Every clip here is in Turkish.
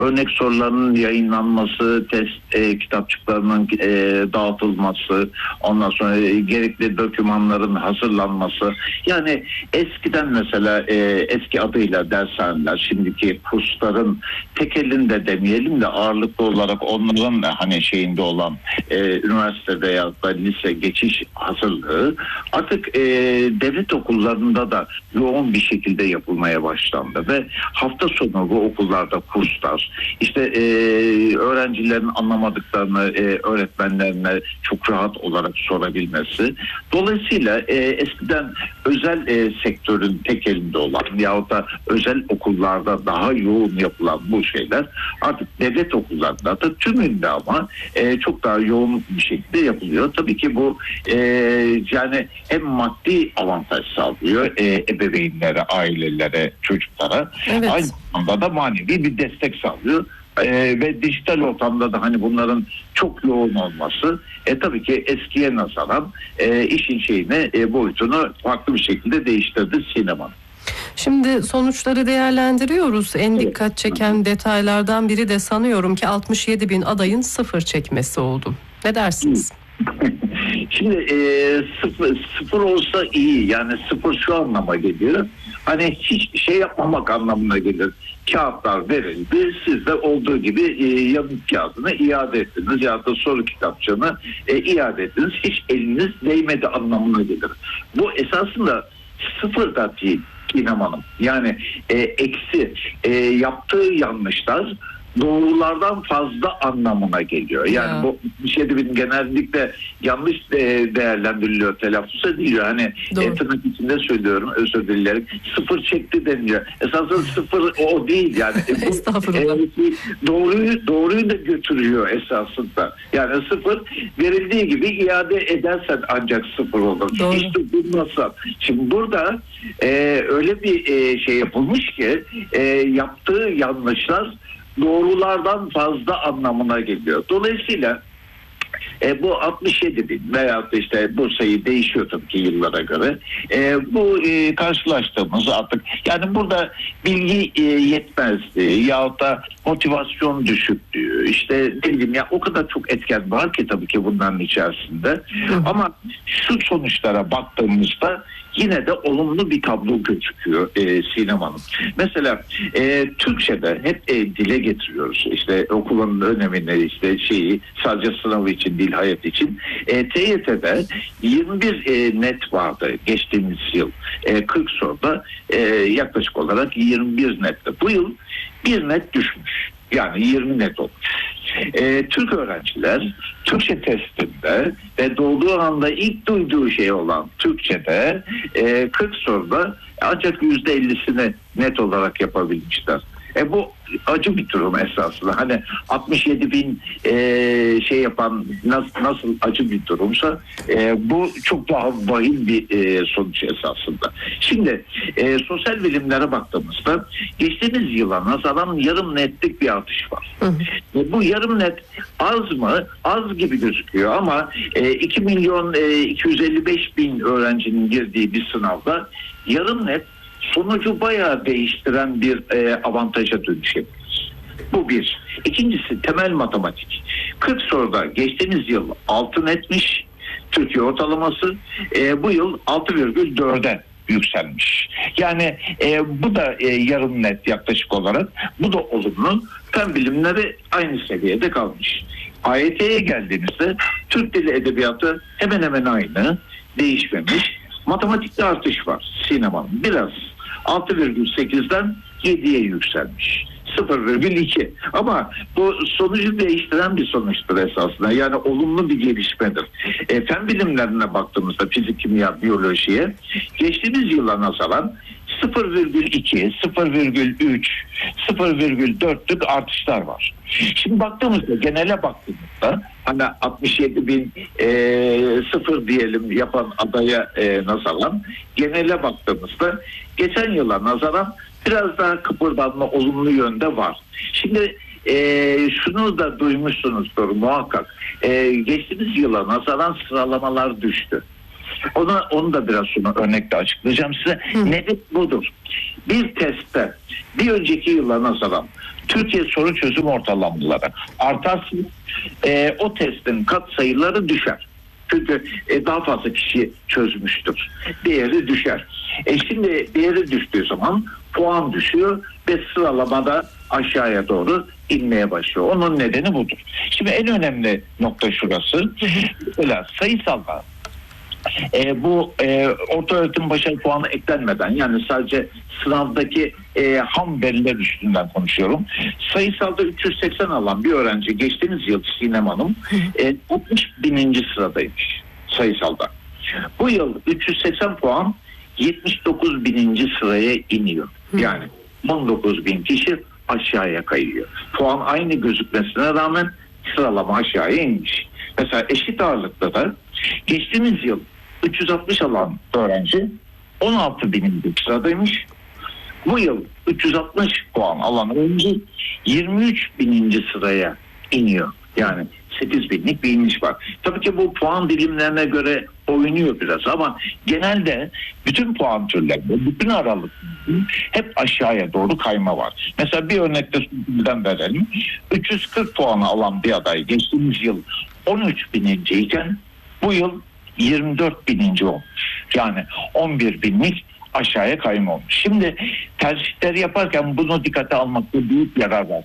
örnek soruların yayınlanması, test kitapçıklarının dağıtılması, ondan sonra gerekli dokümanların hazırlanması. Yani eskiden mesela eski adıyla dershaneler, şimdiki kursların tekelinde demeyelim de ağırlıklı olarak onların hani şeyinde olan üniversitede ya da lise geçiş hazırlığı artık devlet okullarında da yoğun bir şekilde yapılmaya başlandı ve hafta sonu bu okullarda kurslar, işte öğrencilerin anlamadıklarını öğretmenlerine çok rahat olarak sorabilmesi. Dolayısıyla eskiden özel sektörün tek elinde olan yahut da özel okullarda daha yoğun yapılan bu şeyler artık devlet okullarında da tümünde ama çok daha yoğun bir şekilde yapılıyor. Tabii ki bu yani hem maddi avantaj sağlıyor ebeveynlere, ailelere, çocuklara. Evet. Aynı zamanda da manevi bir destek sağlıyor. Ve dijital ortamda da hani bunların çok yoğun olması tabii ki eskiye nazaran işin boyutunu farklı bir şekilde değiştirdi sinema. Şimdi sonuçları değerlendiriyoruz. En dikkat çeken detaylardan biri de sanıyorum ki 67 bin adayın sıfır çekmesi oldu. Ne dersiniz? Şimdi sıfır olsa iyi, yani sıfır şu anlama geliyor, hani hiç şey yapmamak anlamına gelir. Kağıtlar verildi, siz de olduğu gibi yanıt kağıdını iade ettiniz ya da soru kitapçığını iade ettiniz, hiç eliniz değmedi anlamına gelir. Bu esasında sıfır da değil İrem Hanım, yani eksi yaptığı yanlışlar doğrulardan fazla anlamına geliyor. Yani bu 67 bin genellikle yanlış değerlendiriliyor, telaffuz ediliyor. Hani tırnak içinde söylüyorum, özür dilerim. Sıfır çekti deniliyor. Esasında sıfır o değil yani. Doğruyu da götürüyor esasında. Yani sıfır verildiği gibi iade edersen ancak sıfır olur. Doğru. İşte bu nasıl? Şimdi burada öyle bir şey yapılmış ki yaptığı yanlışlar doğrulardan fazla anlamına geliyor. Dolayısıyla bu 67 bin veyahut da işte bu sayı değişiyor tabii ki yıllara göre. Bu karşılaştığımız artık yani burada bilgi yetmezliği yahut da motivasyon düşüklüğü, işte ne bileyim ya, o kadar çok etken var ki tabii ki bunların içerisinde. Ama şu sonuçlara baktığımızda yine de olumlu bir tablo gözüküyor Sinem Hanım. Mesela Türkçe'de hep dile getiriyoruz. İşte okulun önemini, işte sadece sınavı için değil, hayat için. TYT'de 21 net vardı geçtiğimiz yıl. 40 soruda yaklaşık olarak 21 netti. Bu yıl bir net düşmüş. Yani 20 net olmuş. Türk öğrenciler Türkçe testinde ve doğduğu anda ilk duyduğu şey olan Türkçe'de 40 soruda ancak %50'sini net olarak yapabilmişler. Bu acı bir durum esasında. Hani 67 bin yapan nasıl acı bir durumsa bu çok daha vahim bir sonuç esasında. Şimdi sosyal bilimlere baktığımızda geçtiğimiz yıla nazaran yarım netlik bir artış var. Bu yarım net az mı? Az gibi gözüküyor ama 2 milyon 255 bin öğrencinin girdiği bir sınavda yarım net sonucu bayağı değiştiren bir avantaja dönüşebilir. Bu bir. İkincisi temel matematik. 40 soruda geçtiğimiz yıl 6 netmiş Türkiye ortalaması. Bu yıl 6,4'e yükselmiş. Yani bu da yarım net yaklaşık olarak. Bu da olumlu. Fen bilimleri aynı seviyede kalmış. AYT'ye geldiğimizde Türk Dili Edebiyatı hemen hemen aynı. Değişmemiş. Matematikte artış var Sinem Hanım. Biraz 6,8'den 7'ye yükselmiş. 0,2. Ama bu sonucu değiştiren bir sonuçtur esasında. Yani olumlu bir gelişmedir. Fen bilimlerine baktığımızda fizik, kimya, biyolojiye geçtiğimiz yıla nazaran 0,2, 0,3, 0,4'lük artışlar var. Şimdi baktığımızda, genele baktığımızda hani 67 bin sıfır diyelim yapan adaya nazaran genele baktığımızda geçen yıla nazaran biraz daha kıpırdanma olumlu yönde var. Şimdi şunu da duymuşsunuzdur muhakkak. Geçtiğimiz yıla nazaran sıralamalar düştü. Onu da biraz sonra örnekle açıklayacağım size. Nedir budur? Bir testte bir önceki yıla nazaran Türkiye soru çözüm ortalamaları artarsa o testin katsayıları düşer. Çünkü daha fazla kişi çözmüştür. Değeri düşer. Şimdi değeri düştüğü zaman puan düşüyor ve sıralamada aşağıya doğru inmeye başlıyor. Onun nedeni budur. Şimdi en önemli nokta şurası. Mesela sayısalda bu ortaöğretim başarı puanı eklenmeden, yani sadece sınavdaki ham veriler üstünden konuşuyorum. Sayısalda 380 alan bir öğrenci geçtiğimiz yıl Sinem Hanım 60.000. sıradaymış sayısalda. Bu yıl 380 puan 79.000. sıraya iniyor. Yani 19.000 kişi aşağıya kayıyor. Puan aynı gözükmesine rağmen sıralama aşağıya inmiş. Mesela eşit ağırlıkta da geçtiğimiz yıl 360 alan öğrenci 16.000. sıradaymış. Bu yıl 360 puan alan öğrenci 23.000. sıraya iniyor. Yani 8.000'lik bir iniş var. Tabii ki bu puan dilimlerine göre oynuyor biraz ama genelde bütün puan türlerinde, bütün aralık hep aşağıya doğru kayma var. Mesela bir örnekte birden verelim. 340 puanı alan bir aday geçtiğimiz yıl 13.000. iken bu yıl 24.000. olmuş. Yani 11.000'lik aşağıya kayma olmuş. Şimdi tercihleri yaparken bunu dikkate almakta büyük yarar var.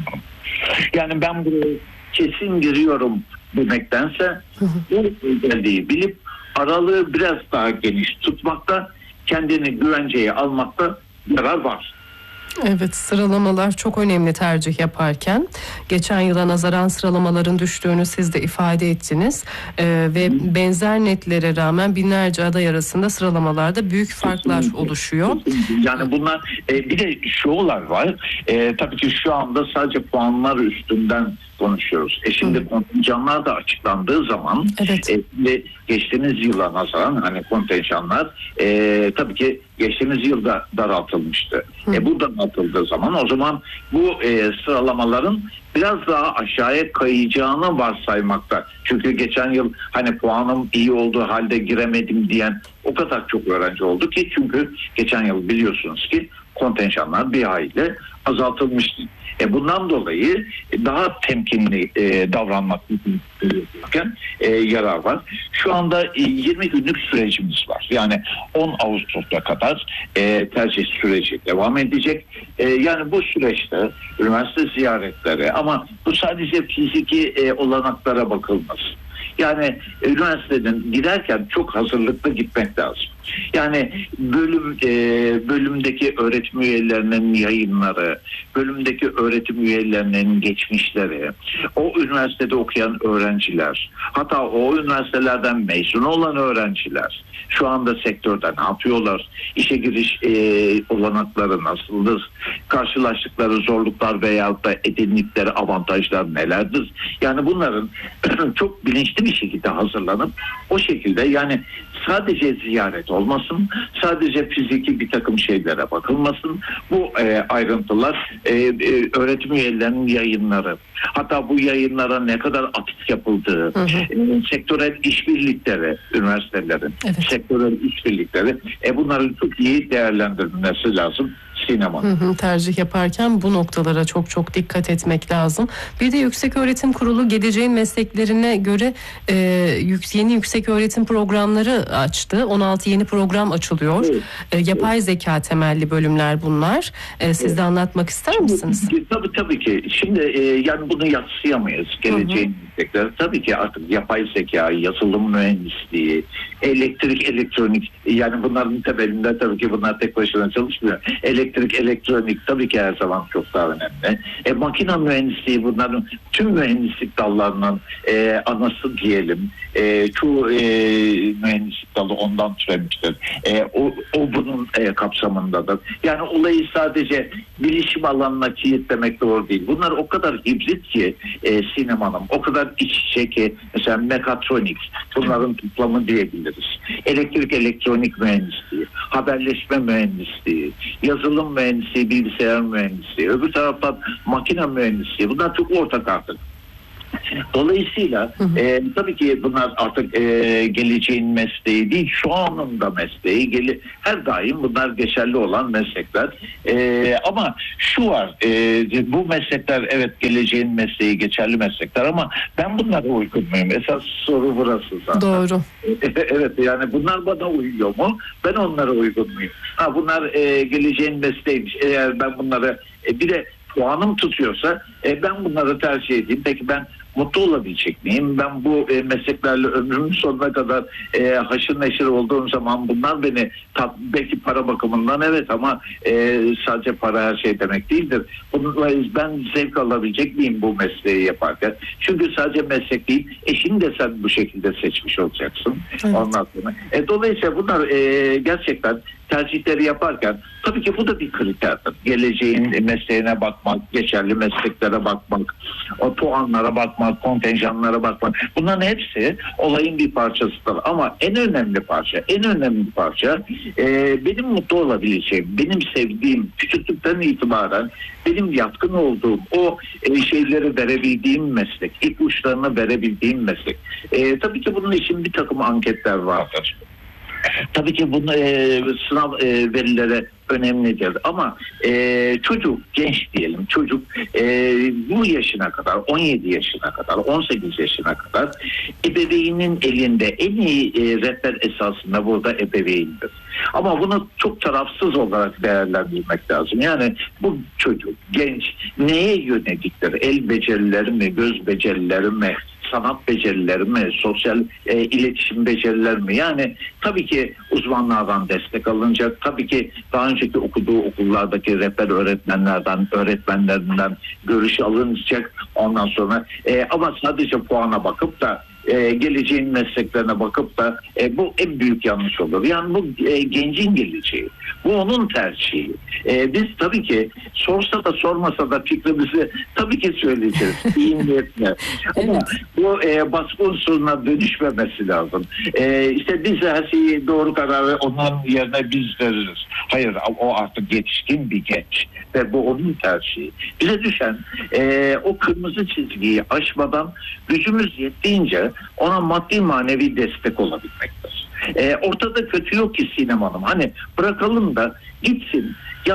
Yani ben buraya kesin giriyorum demektense bu özelliği bilip aralığı biraz daha geniş tutmakta, kendini güvenceye almakta yarar var. Evet, sıralamalar çok önemli tercih yaparken. Geçen yıla nazaran sıralamaların düştüğünü siz de ifade ettiniz. Ve benzer netlere rağmen binlerce aday arasında sıralamalarda büyük farklar oluşuyor. Yani bunlar bir de şovlar var. Tabii ki şu anda sadece puanlar üstünden konuşuyoruz. Şimdi kontenjanlar da açıklandığı zaman geçtiğimiz yıla nazaran hani kontenjanlar tabii ki geçtiğimiz yılda daraltılmıştı. Bu daraltıldığı zaman o zaman bu sıralamaların biraz daha aşağıya kayacağını varsaymakta. Çünkü geçen yıl hani puanım iyi olduğu halde giremedim diyen o kadar çok öğrenci oldu ki, çünkü geçen yıl biliyorsunuz ki kontenjanlar bir hayli azaltılmıştı. Bundan dolayı daha temkinli davranmak için yarar var. Şu anda 20 günlük sürecimiz var. Yani 10 Ağustos'a kadar tercih süreci devam edecek. Yani bu süreçte üniversite ziyaretleri, ama bu sadece fiziki olanaklara bakılmaz. Yani üniversiteden giderken çok hazırlıklı gitmek lazım. Yani bölümdeki öğretim üyelerinin yayınları, bölümdeki öğretim üyelerinin geçmişleri, o üniversitede okuyan öğrenciler, hatta o üniversitelerden mezun olan öğrenciler şu anda sektörde ne yapıyorlar, işe giriş olanakları nasıldır, karşılaştıkları zorluklar veyahut da edindikleri avantajlar nelerdir? Yani bunların çok bilinçli bir şekilde hazırlanıp o şekilde, yani sadece ziyaret olmasın, sadece fiziki bir takım şeylere bakılmasın. Bu ayrıntılar öğretim üyelerinin yayınları, hatta bu yayınlara ne kadar atıf yapıldığı, sektörel işbirlikleri, üniversitelerin sektörel işbirlikleri, bunların çok iyi değerlendirilmesi lazım. Tercih yaparken bu noktalara çok çok dikkat etmek lazım. Bir de Yükseköğretim Kurulu geleceğin mesleklerine göre yeni yükseköğretim programları açtı. 16 yeni program açılıyor. Yapay zeka temelli bölümler bunlar. Siz de anlatmak ister misiniz? Tabii ki. Şimdi yani bunu yadsıyamayız. Geleceğin meslekleri. Tabii ki artık yapay zeka, yazılım mühendisliği, elektrik, elektronik, yani bunların temelinde tabii ki bunlar tek başına çalışmıyor. Elektrik, elektronik tabii ki her zaman çok daha önemli. Makine mühendisliği bunların tüm mühendislik dallarının anası diyelim. Çoğu mühendislik dalı ondan türemiştir. O bunun kapsamındadır. Yani olayı sadece bilişim alanına kilitlemek doğru değil. Bunlar o kadar hibrit ki Sinem Hanım, o kadar iç içe ki, mesela mekatronik, bunların toplamı diyebiliriz. Elektrik, elektronik mühendisliği, haberleşme mühendisliği, yazılım mühendisliği, bilgisayar mühendisliği, öbür taraftan makine mühendisliği, bunlar çok ortak artık. Dolayısıyla tabii ki bunlar artık geleceğin mesleği değil, şu anın da mesleği. Her daim bunlar geçerli olan meslekler. Ama şu var, bu meslekler evet geleceğin mesleği, geçerli meslekler ama ben bunlara uygun muyum? Esas soru burası zaten. Doğru. Evet, yani bunlar bana uyuyor mu? Ben onlara uygun muyum? Bunlar geleceğin mesleğiymiş. Eğer ben bunları bir de puanım tutuyorsa ben bunları tercih edeyim. Peki ben mutlu olabilecek miyim? Ben bu mesleklerle ömrümün sonuna kadar haşır neşir olduğum zaman bunlar beni belki para bakımından evet ama sadece para her şey demek değildir. Bununla ben zevk alabilecek miyim bu mesleği yaparken? Çünkü sadece meslek değil, eşini de sen bu şekilde seçmiş olacaksın. Evet. Ondan sonra. Dolayısıyla bunlar gerçekten tercihleri yaparken tabii ki bu da bir kriterdir. Geleceğin mesleğine bakmak, geçerli mesleklere bakmak, o puanlara bakmak, kontenjanlara bakmak. Bunların hepsi olayın bir parçasıdır. Ama en önemli parça benim mutlu olabileceğim, benim sevdiğim, küçüklükten itibaren benim yatkın olduğum o şeyleri verebildiğim meslek, ipuçlarını verebildiğim meslek. Tabii ki bunun için bir takım anketler vardır. Tabii ki bunu sınav verileri önemlidir ama çocuk, genç diyelim, çocuk bu yaşına kadar, 17 yaşına kadar, 18 yaşına kadar ebeveynin elinde en iyi rehber esasında burada ebeveyndir. Ama bunu çok tarafsız olarak değerlendirmek lazım. Yani bu çocuk, genç neye yöneliktir? El becerileri mi, göz becerileri mi, sanat becerileri mi, sosyal iletişim becerileri mi? Yani tabii ki uzmanlardan destek alınacak. Tabii ki daha önceki okuduğu okullardaki rehber öğretmenlerinden görüş alınacak. Ondan sonra ama sadece puana bakıp da geleceğin mesleklerine bakıp da bu en büyük yanlış olur. Yani bu gencin geleceği. Bu onun tercihi. Biz tabii ki sorsa da sormasa da fikrimizi tabii ki söyleyeceğiz. İyi niyetle. Ama bu baskı unsuruna dönüşmemesi lazım. İşte biz her şeyi doğru kararı onun yerine biz veririz. Hayır, o artık yetişkin bir genç ve bu onun tercihi. Bize düşen o kırmızı çizgiyi aşmadan gücümüz yettiğince ona maddi manevi destek olabilmektir. Ortada kötü yok ki Sinem Hanım. Hani bırakalım da gitsin.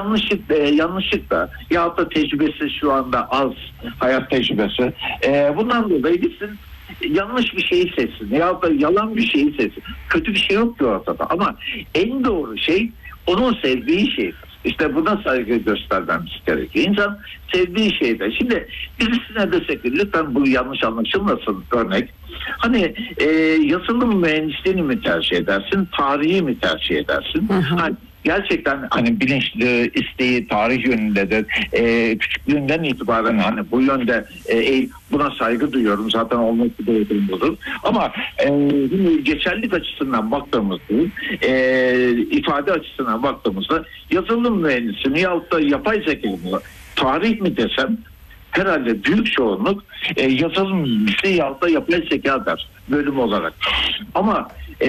Yanlışlıkla ya da tecrübesi şu anda az, hayat tecrübesi. Bundan dolayı gitsin yanlış bir şeyi seçsin ya da yalan bir şeyi seçsin. Kötü bir şey yok ki ortada ama en doğru şey onun sevdiği şeydir. İşte buna saygı göstermemiz gerekiyor. İnsan sevdiği şeyde. Şimdi birisine desek lütfen bu yanlış anlaşılmasın örnek. Hani yazılım mühendisliğini mi tercih edersin, tarihi mi tercih edersin? Hani gerçekten hani bilinçli isteği tarih yönündedir. Küçüklüğünden itibaren hani bu yönde buna saygı duyuyorum. Zaten olması da budur. Ama geçerlilik açısından baktığımızda ifade açısından baktığımızda yazılım mühendisi mi yahut da yapay zeka mı tarih mi desem herhalde büyük çoğunluk yazılım mühendisi yahut da yapay zeka der bölüm olarak. Ama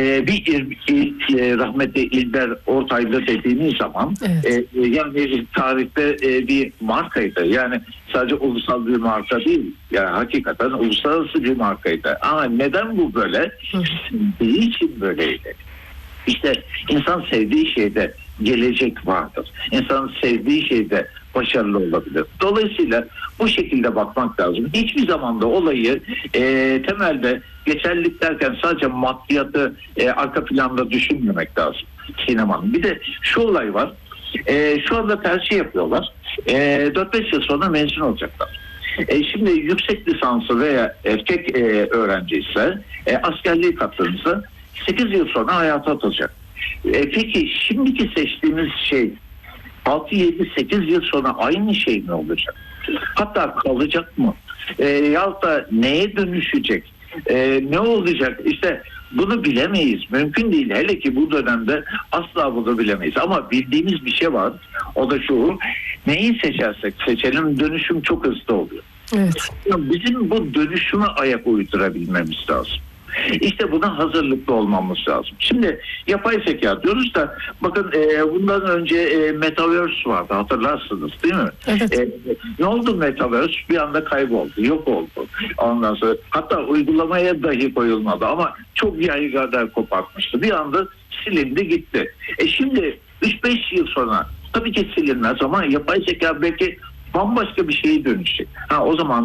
rahmetli İlber Ortaylı dediğiniz zaman evet. Yani tarihte bir markaydı. Yani sadece ulusal bir marka değil. Yani hakikaten uluslararası bir markaydı. Ama neden bu böyle? Sevdiği için böyleydi. İşte insan sevdiği şeyde gelecek vardır. İnsan sevdiği şeyde başarılı olabilir. Dolayısıyla bu şekilde bakmak lazım. Hiçbir zaman da olayı temelde geçerlilik derken sadece maddiyatı arka planda düşünmemek lazım sinemanın. Bir de şu olay var. Şu anda tercih yapıyorlar. 4-5 yıl sonra mezun olacaklar. Şimdi yüksek lisansı veya erkek öğrenci ise askerliği kaptığınızda 8 yıl sonra hayata atılacak. Peki şimdiki seçtiğimiz şey 6-7-8 yıl sonra aynı şey mi olacak? Hatta kalacak mı? Yahut da neye dönüşecek? Ne olacak? İşte bunu bilemeyiz. Mümkün değil. Hele ki bu dönemde asla bunu bilemeyiz. Ama bildiğimiz bir şey var. O da şu. Neyi seçersek seçelim dönüşüm çok hızlı oluyor. Evet. Bizim bu dönüşüme ayak uydurabilmemiz lazım. İşte buna hazırlıklı olmamız lazım. Şimdi yapay zeka diyoruz da bakın bundan önce Metaverse vardı, hatırlarsınız değil mi? Evet. Ne oldu Metaverse? Bir anda kayboldu, yok oldu. Ondan sonra hatta uygulamaya dahi koyulmadı ama çok yaygara kopartmıştı. Bir anda silindi gitti. Şimdi 3-5 yıl sonra tabii ki silinmez ama yapay zeka belki bambaşka bir şeye dönüşecek. O zaman